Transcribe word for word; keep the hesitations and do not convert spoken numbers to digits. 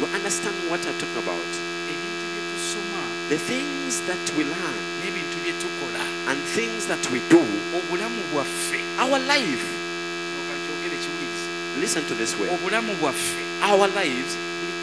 understand what I'm talking about, ebintu bye tusoma the things that we learn n'ebintu bye tukola, and things that we do, obulamu bwaffe, our life, okankyogere kiwulirize, listen to this way, obulamu bwaffe our lives, buli